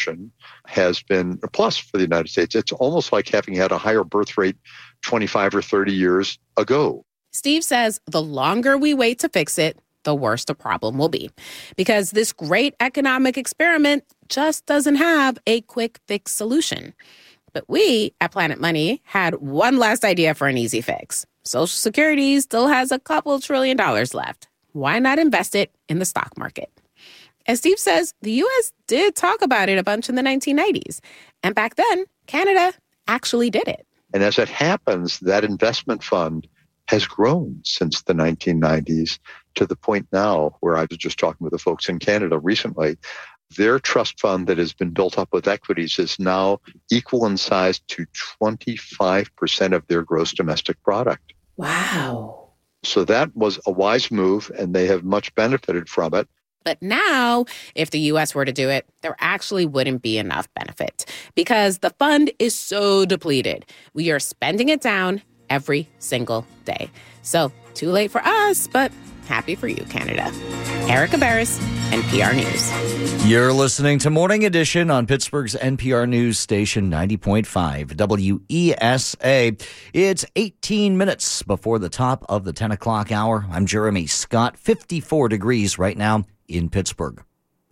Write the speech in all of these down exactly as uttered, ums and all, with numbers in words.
has been a plus for the United States. It's almost like having had a higher birth rate twenty-five or thirty years ago. Steve says the longer we wait to fix it, the worse the problem will be. Because this great economic experiment just doesn't have a quick fix solution. But we at Planet Money had one last idea for an easy fix. Social Security still has a couple trillion dollars left. Why not invest it in the stock market? As Steve says, the U S did talk about it a bunch in the nineteen nineties. And back then, Canada actually did it. And as it happens, that investment fund has grown since the nineteen nineties to the point now where I was just talking with the folks in Canada recently. Their trust fund that has been built up with equities is now equal in size to twenty-five percent of their gross domestic product. Wow. So that was a wise move, and they have much benefited from it. But now, if the U S were to do it, there actually wouldn't be enough benefit because the fund is so depleted. We are spending it down every single day. So, too late for us, but happy for you, Canada. Erica Barris, N P R News. You're listening to Morning Edition on Pittsburgh's N P R News station ninety point five W E S A. It's eighteen minutes before the top of the ten o'clock hour. I'm Jeremy Scott, fifty-four degrees right now in Pittsburgh.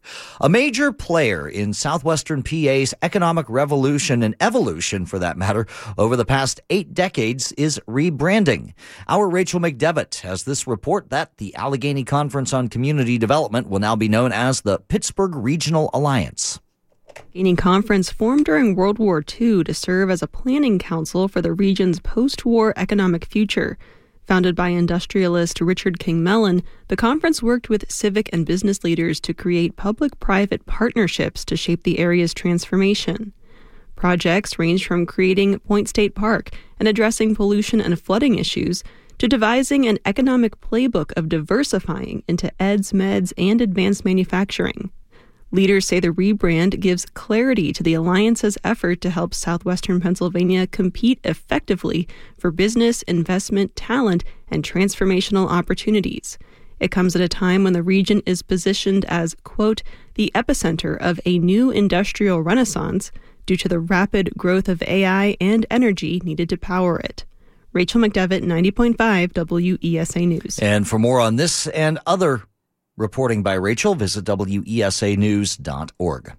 A major player in southwestern P A's economic revolution and evolution, for that matter, over the past eight decades is rebranding. Our Rachel McDevitt has this report that the Allegheny Conference on Community Development will now be known as the Pittsburgh Regional Alliance. Allegheny Conference formed during World War Two to serve as a planning council for the region's post-war economic future. Founded by industrialist Richard King Mellon, the conference worked with civic and business leaders to create public-private partnerships to shape the area's transformation. Projects ranged from creating Point State Park and addressing pollution and flooding issues to devising an economic playbook of diversifying into eds, meds, and advanced manufacturing. Leaders say the rebrand gives clarity to the Alliance's effort to help southwestern Pennsylvania compete effectively for business, investment, talent, and transformational opportunities. It comes at a time when the region is positioned as, quote, the epicenter of a new industrial renaissance due to the rapid growth of A I and energy needed to power it. Rachel McDevitt, ninety point five W E S A News. And for more on this and other reporting by Rachel, visit W E S A news dot org.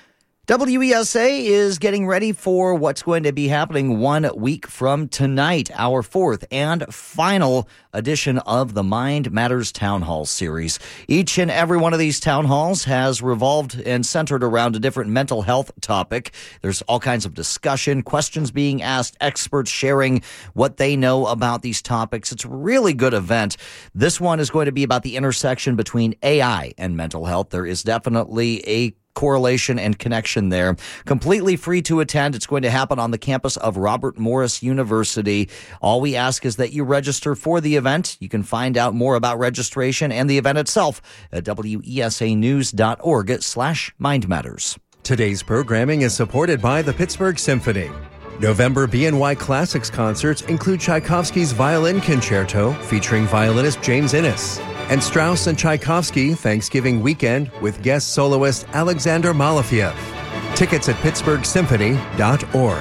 W E S A is getting ready for what's going to be happening one week from tonight, our fourth and final edition of the Mind Matters Town Hall series. Each and every one of these town halls has revolved and centered around a different mental health topic. There's all kinds of discussion, questions being asked, experts sharing what they know about these topics. It's a really good event. This one is going to be about the intersection between A I and mental health. There is definitely a correlation and connection there. Completely free to attend. It's going to happen on the campus of Robert Morris University. All we ask is that you register for the event. You can find out more about registration and the event itself at W E S A news dot org slash Mind Matters. Today's programming is supported by the Pittsburgh Symphony. November B N Y Classics concerts include Tchaikovsky's Violin Concerto featuring violinist James Innes, and Strauss and Tchaikovsky Thanksgiving Weekend with guest soloist Alexander Malafiev. Tickets at pittsburgh symphony dot org.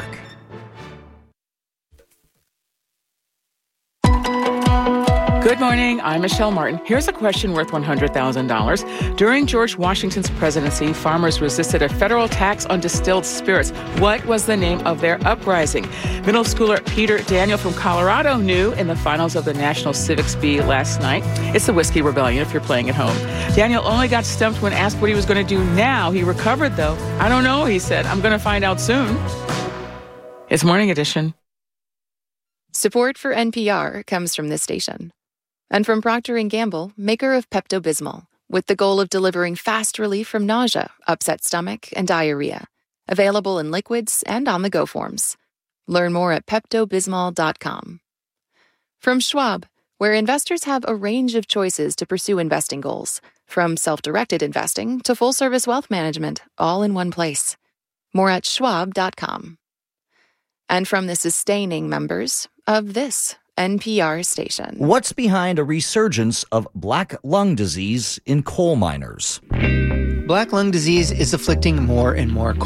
Good morning, I'm Michelle Martin. Here's a question worth one hundred thousand dollars. During George Washington's presidency, farmers resisted a federal tax on distilled spirits. What was the name of their uprising? Middle schooler Peter Daniel from Colorado knew in the finals of the National Civics Bee last night. It's the Whiskey Rebellion if you're playing at home. Daniel only got stumped when asked what he was going to do now. He recovered, though. I don't know, he said. I'm going to find out soon. It's Morning Edition. Support for N P R comes from this station. And from Procter and Gamble, maker of Pepto-Bismol, with the goal of delivering fast relief from nausea, upset stomach, and diarrhea. Available in liquids and on-the-go forms. Learn more at Pepto Bismol dot com. From Schwab, where investors have a range of choices to pursue investing goals, from self-directed investing to full-service wealth management, all in one place. More at schwab dot com. And from the sustaining members of this N P R station. What's behind a resurgence of black lung disease in coal miners? Black lung disease is afflicting more and more